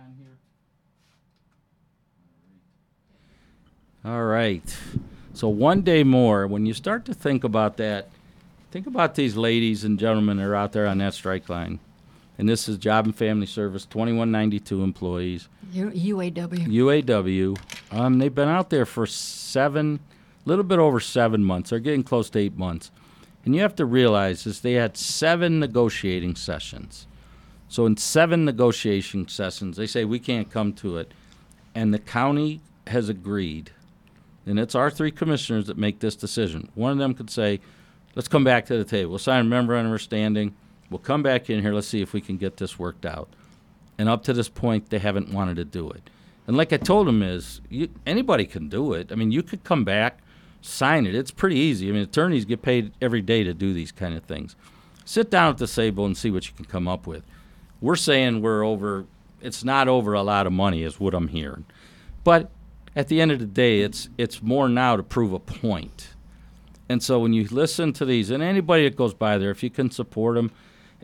on here? All right. So one day more, when you start to think about that, think about these ladies and gentlemen that are out there on that strike line. And this is Job and Family Service, 2192 employees. UAW. UAW. They've been out there for a little bit over 7 months. They're getting close to 8 months. And you have to realize is they had 7 negotiating sessions. So in 7 negotiation sessions, they say we can't come to it. And the county has agreed. And it's our 3 commissioners that make this decision. One of them could say, let's come back to the table. We'll sign a memorandum of understanding. We'll come back in here. Let's see if we can get this worked out. And up to this point, they haven't wanted to do it. And like I told them anybody can do it. I mean, you could come back, sign it. It's pretty easy. I mean, attorneys get paid every day to do these kind of things. Sit down at the table and see what you can come up with. We're saying it's not over a lot of money is what I'm hearing. But at the end of the day, it's more now to prove a point. And so when you listen to these, and anybody that goes by there, if you can support them,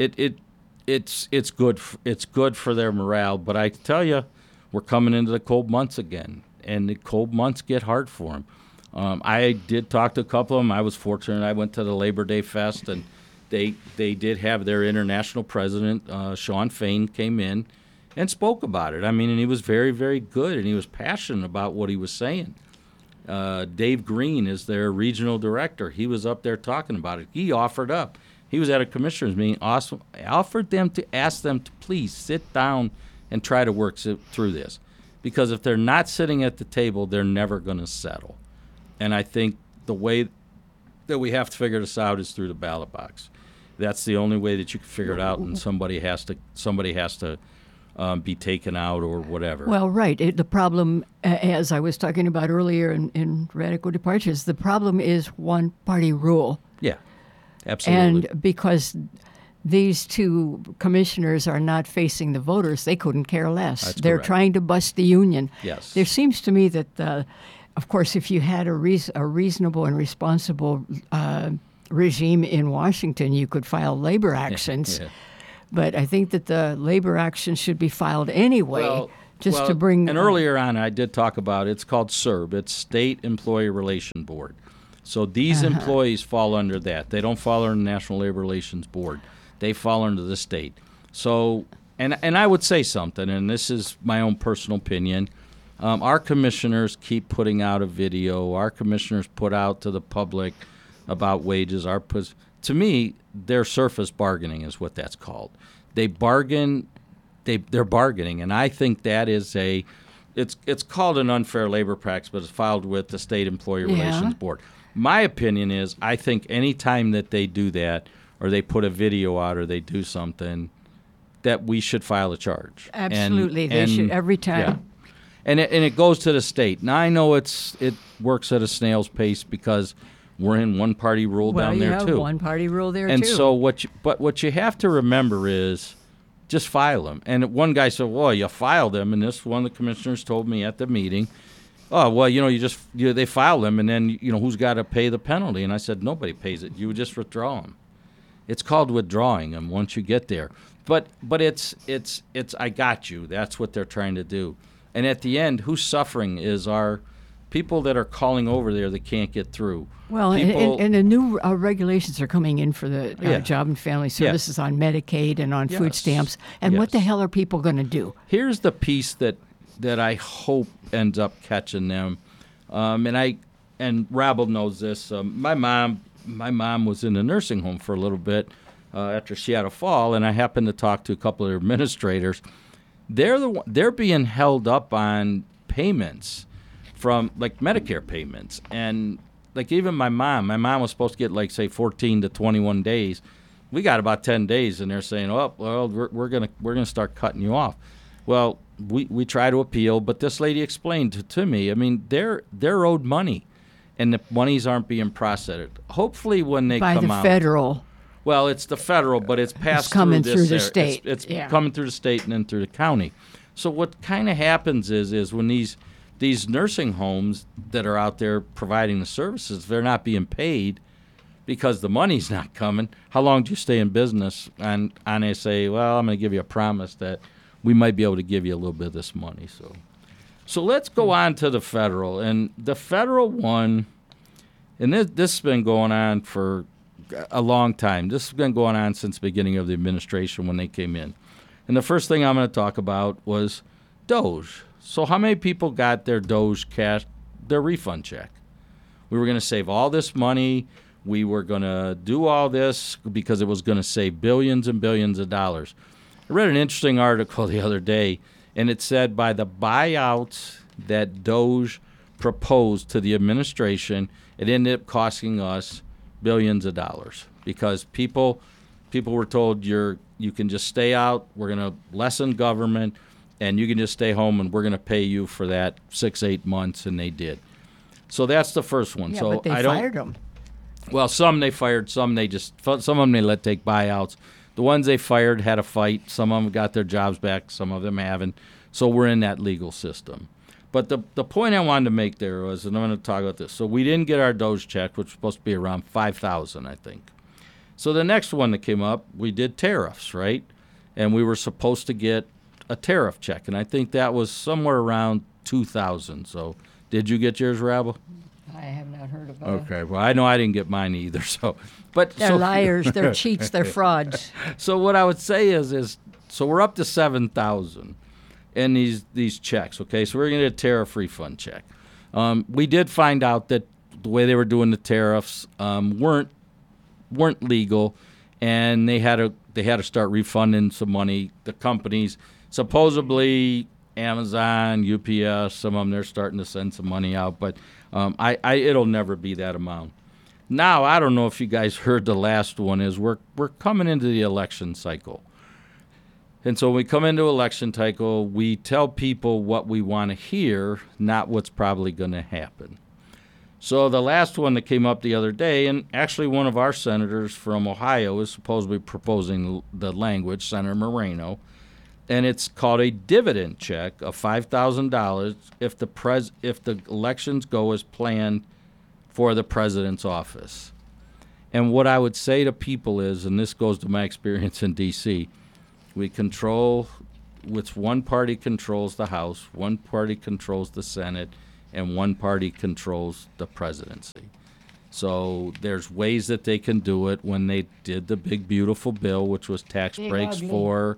it's good. It's good for their morale. But I tell you, we're coming into the cold months again, and the cold months get hard for them. I did talk to a couple of them. I was fortunate. I went to the Labor Day Fest, and they did have their international president, Sean Fain, came in and spoke about it. I mean, and he was very, very good, and he was passionate about what he was saying. Dave Green is their regional director. He was up there talking about it. He offered up. He was at a commissioners meeting. Awesome. I offered them to ask them to please sit down and try to work through this. Because if they're not sitting at the table, they're never going to settle. And I think the way that we have to figure this out is through the ballot box. That's the only way that you can figure it out, and somebody has to be taken out or whatever. Well, right. The problem, as I was talking about earlier in Radical Departures, the problem is one-party rule. Yeah, absolutely. And because these 2 commissioners are not facing the voters, they couldn't care less. That's They're correct. trying to bust the union. Yes. There seems to me that, of course, if you had a reasonable and responsible regime in Washington, you could file labor actions. Yeah. But I think that the labor action should be filed anyway, to bring... And earlier on, I did talk about it's called SERB. It's State Employee Relation Board. So these employees fall under that. They don't fall under the National Labor Relations Board. They fall under the state. So, and I would say something, and this is my own personal opinion. Our commissioners keep putting out a video. Our commissioners put out to the public about wages. To me, their surface bargaining is what that's called. They bargain. They're bargaining, and I think that is it's called an unfair labor practice, but it's filed with the State Employee Relations Board. My opinion is I think any time that they do that or they put a video out or they do something, that we should file a charge. Absolutely. They should every time. Yeah. And it goes to the state. Now, I know it works at a snail's pace because we're in one-party rule down there, too. Well, you have one-party rule there, and too. And so what you have to remember is just file them. And one guy said, well, you file them, and this one of the commissioners told me at the meeting, oh, well, they file them, and then, who's got to pay the penalty? And I said, nobody pays it. You just withdraw them. It's called withdrawing them once you get there. But it's I got you. That's what they're trying to do. And at the end, who's suffering is our people that are calling over there that can't get through. Well, and the new regulations are coming in for the Job and Family Services on Medicaid and on food stamps. And what the hell are people going to do? Here's the piece that I hope ends up catching them. And Rabble knows this. My mom was in a nursing home for a little bit after she had a fall, and I happened to talk to a couple of administrators. They're being held up on payments from like Medicare payments, and like even my mom was supposed to get like say 14 to 21 days. We got about 10 days, and they're saying, oh well, we're gonna start cutting you off. Well, we try to appeal, but this lady explained to me. I mean, they're owed money, and the monies aren't being processed. Hopefully, when they come out by the federal. Well, it's the federal, but it's passed coming through the state. It's coming through the state and then through the county. So what kind of happens is when these nursing homes that are out there providing the services, they're not being paid because the money's not coming. How long do you stay in business? And they say, well, I'm going to give you a promise that we might be able to give you a little bit of this money. So let's go on to the federal. And the federal one, and this has been going on for a long time. This has been going on since the beginning of the administration when they came in. And the first thing I'm going to talk about was DOGE. So how many people got their DOGE cash, their refund check? We were going to save all this money. We were going to do all this because it was going to save billions and billions of dollars. I read an interesting article the other day, and it said by the buyouts that DOGE proposed to the administration, it ended up costing us billions of dollars because people were told you can just stay out, we're going to lessen government, and you can just stay home, and we're going to pay you for that 6-8 months, and they did. So that's the first one. Yeah, so but they fired them. Well, some they fired, some of them they let take buyouts. The ones they fired had a fight. Some of them got their jobs back. Some of them haven't. So we're in that legal system. But the point I wanted to make there was, and I'm going to talk about this. So we didn't get our DOGE check, which was supposed to be around $5,000, I think. So the next one that came up, we did tariffs, right? And we were supposed to get a tariff check, and I think that was somewhere around $2,000. So did you get yours, Rabble? I have not heard of it. Okay. Well, I know I didn't get mine either. They're liars. They're cheats. They're frauds. So what I would say is so we're up to $7,000 in these checks. Okay, so we're going to get a tariff refund check. We did find out that the way they were doing the tariffs weren't legal, and they had to start refunding some money. The companies, supposedly Amazon, UPS, some of them, they're starting to send some money out, but it'll never be that amount. Now, I don't know if you guys heard the last one is we're coming into the election cycle. And so when we come into election cycle, we tell people what we want to hear, not what's probably going to happen. So the last one that came up the other day, and actually one of our senators from Ohio is supposedly proposing the language, Senator Moreno, and it's called a dividend check of $5,000 if the elections go as planned for the president's office. And what I would say to people is, and this goes to my experience in D.C., one party controls the House, one party controls the Senate, and one party controls the presidency. So there's ways that they can do it. When they did the big, beautiful bill, which was tax breaks for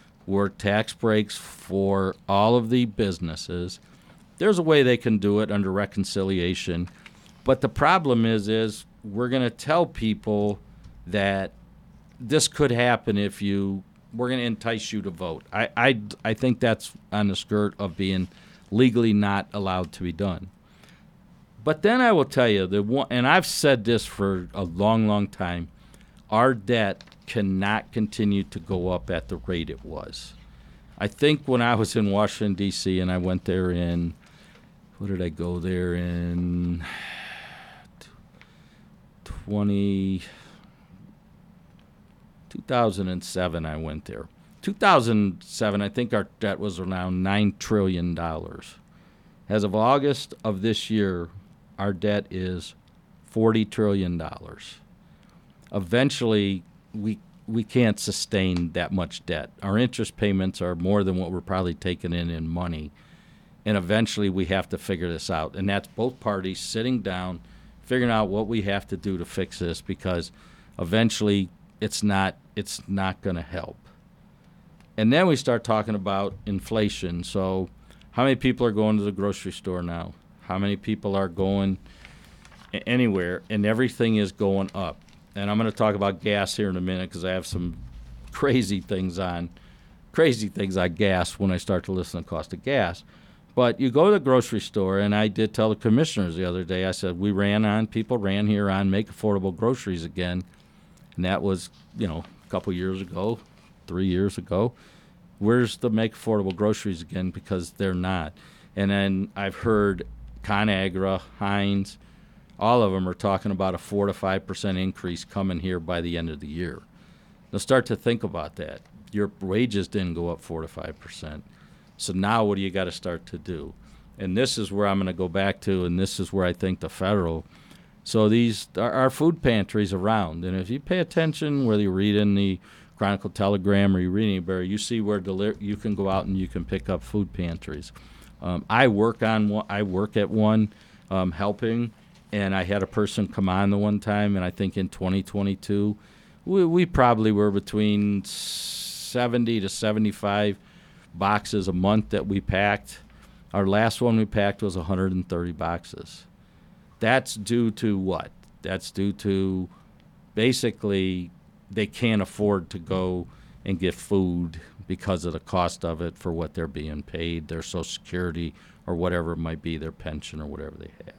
all of the businesses, there's a way they can do it under reconciliation. But the problem is we're going to tell people that this could happen if we're going to entice you to vote. I think that's on the skirt of being legally not allowed to be done. But then I will tell you, and I've said this for a long, long time, our debt cannot continue to go up at the rate it was. I think when I was in Washington, D.C., and I went there in, what did I go there in 2007 I went there. 2007, I think our debt was around $9 trillion. As of August of this year, our debt is $40 trillion. Eventually, we can't sustain that much debt. Our interest payments are more than what we're probably taking in money. And eventually we have to figure this out. And that's both parties sitting down, figuring out what we have to do to fix this, because eventually it's not going to help. And then we start talking about inflation. So how many people are going to the grocery store now? How many people are going anywhere? And everything is going up. And I'm going to talk about gas here in a minute because I have some crazy things on gas when I start to listen to the cost of gas. But you go to the grocery store, and I did tell the commissioners the other day, I said, people ran here on Make Affordable Groceries again. And that was, a couple years ago, 3 years ago. Where's the Make Affordable Groceries again? Because they're not. And then I've heard ConAgra, Heinz, all of them are talking about a 4 to 5% increase coming here by the end of the year. Now start to think about that. Your wages didn't go up 4 to 5%. So now what do you got to start to do? And this is where I'm going to go back to, and this is where I think the federal. So these are our food pantries around. And if you pay attention, whether you read in the Chronicle-Telegram or you read anywhere, you see where you can go out and you can pick up food pantries. I work at one helping, and I had a person come on the one time, and I think in 2022, we probably were between 70 to 75 boxes a month that we packed. Our last one we packed was 130 boxes. That's due to what? That's due to basically they can't afford to go and get food because of the cost of it for what they're being paid, their Social Security or whatever it might be, their pension or whatever they have.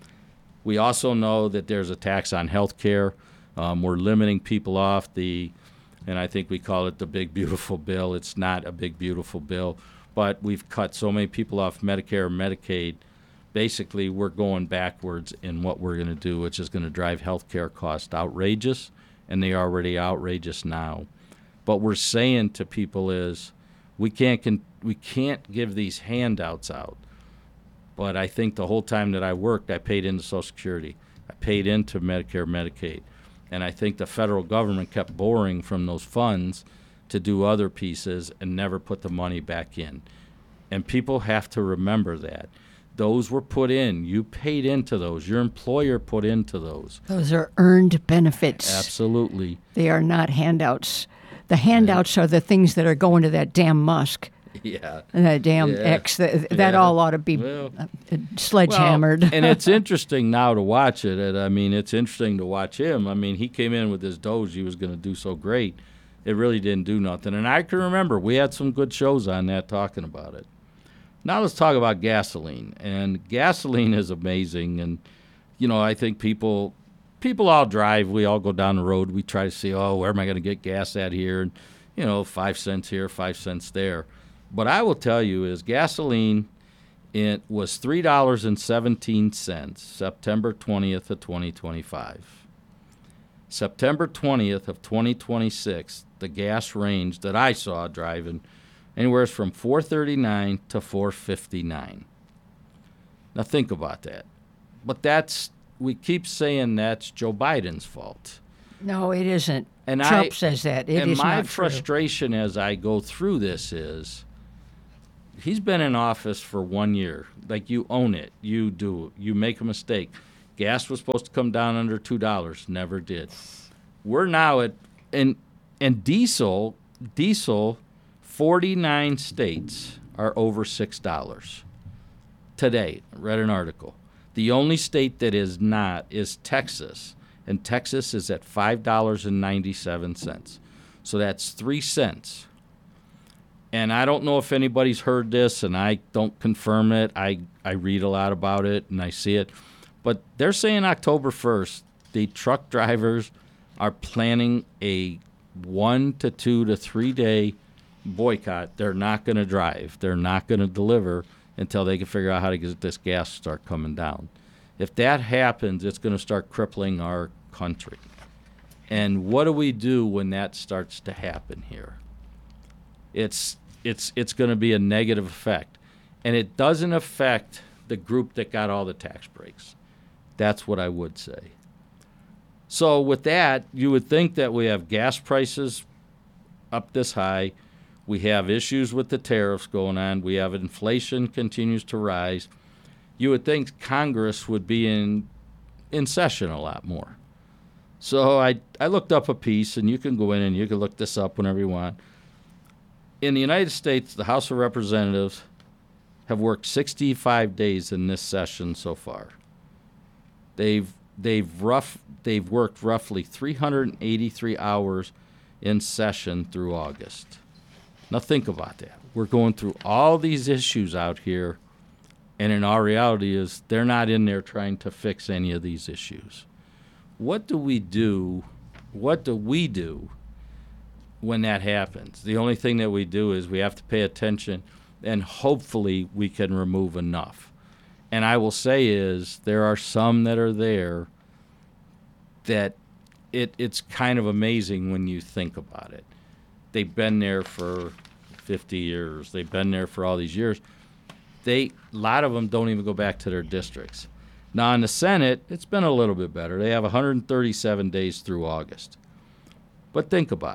We also know that there's a tax on health care. We're limiting people off and I think we call it the big beautiful bill. It's not a big beautiful bill, but we've cut so many people off Medicare and Medicaid. Basically, we're going backwards in what we're going to do, which is going to drive health care costs outrageous, and they are already outrageous now. What we're saying to people is we can't give these handouts out. But I think the whole time that I worked, I paid into Social Security. I paid into Medicare, Medicaid. And I think the federal government kept borrowing from those funds to do other pieces and never put the money back in. And people have to remember that. Those were put in. You paid into those. Your employer put into those. Those are earned benefits. Absolutely. They are not handouts. The handouts are the things that are going to that damn Musk. Yeah. And that damn X. That all ought to be sledgehammered. Well, and it's interesting now to watch it. And, I mean, it's interesting to watch him. I mean, he came in with his Doge. He was going to do so great. It really didn't do nothing. And I can remember we had some good shows on that talking about it. Now let's talk about gasoline. And gasoline is amazing. And, I think people all drive. We all go down the road. We try to see, where am I going to get gas at here? And, 5 cents here, 5 cents there. But I will tell you is gasoline, it was $3.17 September 20th of 2025. September 20th of 2026, the gas range that I saw driving anywhere from $4.39 to $4.59. Now think about that. But we keep saying that's Joe Biden's fault. No, it isn't. And Trump says that. It is not true. And my frustration as I go through this is he's been in office for 1 year. Like, you own it. You do. You make a mistake. Gas was supposed to come down under $2. Never did. We're now at and diesel, 49 states are over $6 today. I read an article. The only state that is not is Texas, and Texas is at $5.97. So that's 3 cents. And I don't know if anybody's heard this, and I don't confirm it. I read a lot about it, and I see it. But they're saying October 1st, the truck drivers are planning a 1 to 2 to 3 day boycott. They're not going to drive. They're not going to deliver until they can figure out how to get this gas to start coming down. If that happens, it's going to start crippling our country. And what do we do when that starts to happen here? It's going to be a negative effect. And it doesn't affect the group that got all the tax breaks. That's what I would say. So with that, you would think that we have gas prices up this high. We have issues with the tariffs going on. We have inflation continues to rise. You would think Congress would be in session a lot more. So I looked up a piece, and you can go in and you can look this up whenever you want. In the United States, the House of Representatives have worked 65 days in this session so far. They've worked roughly 383 hours in session through August. Now think about that. We're going through all these issues out here, and in our reality is they're not in there trying to fix any of these issues. What do we do? What do we do when that happens? The only thing that we do is we have to pay attention, and hopefully we can remove enough. And I will say is there are some that are there that it's kind of amazing when you think about it. They've been there for 50 years. They've been there for all these years. A lot of them don't even go back to their districts. Now, in the Senate, it's been a little bit better. They have 137 days through August. But think about it.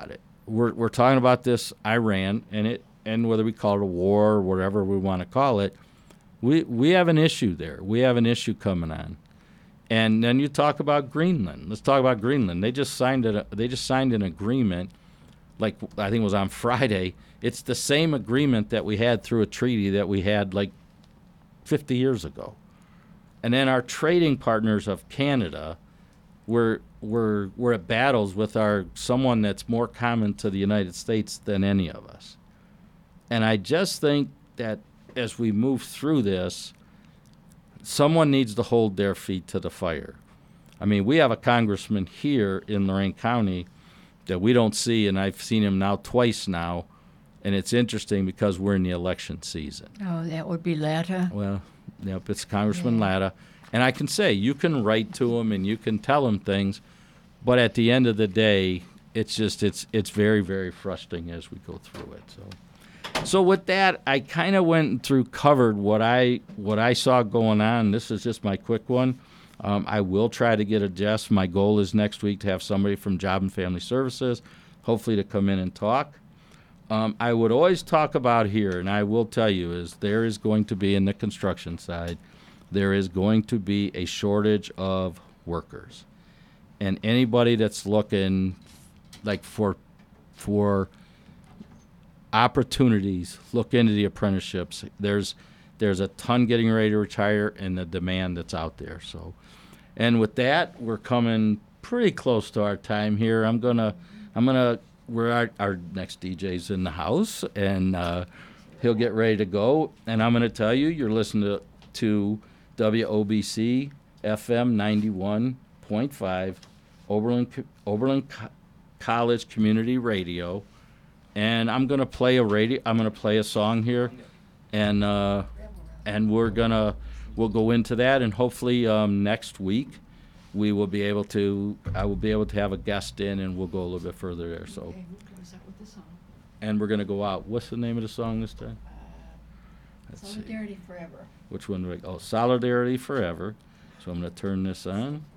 we're talking about this Iran and whether we call it a war or whatever we want to call it, we have an issue there. We have an issue coming on. And then you talk about Greenland. Let's talk about Greenland. They just signed an agreement, like I think it was on Friday. It's the same agreement that we had through a treaty that we had like 50 years ago. And then our trading partners of Canada, we're at battles with someone that's more common to the United States than any of us. And I just think that as we move through this, someone needs to hold their feet to the fire. I mean, we have a congressman here in Lorain County that we don't see, and I've seen him now twice now, and it's interesting because we're in the election season. Oh, that would be Latta. Well, yep, it's Congressman Latta. And I can say, you can write to him and you can tell him things, but at the end of the day, it's very, very frustrating as we go through it. So with that, I kind of covered what I saw going on. This is just my quick one. I will try to get a guest. My goal is next week to have somebody from Job and Family Services, hopefully to come in and talk. I would always talk about here, and I will tell you, is there is going to be in the construction side, there is going to be a shortage of workers. And anybody that's looking like for opportunities, look into the apprenticeships. There's a ton getting ready to retire and the demand that's out there. So, and with that, we're coming pretty close to our time here. Our next DJ's in the house, and he'll get ready to go. And I'm going to tell you, you're listening to WOBC FM 91.5, Oberlin College Community Radio. And I'm going to play a song here, and we'll go into that, and hopefully next week I will be able to have a guest in, and we'll go a little bit further there. So, Okay, who comes up with the song? and we're going to go out. What's the name of the song this time? Solidarity Forever. Which one do we? Oh, Solidarity Forever. So I'm going to turn this on.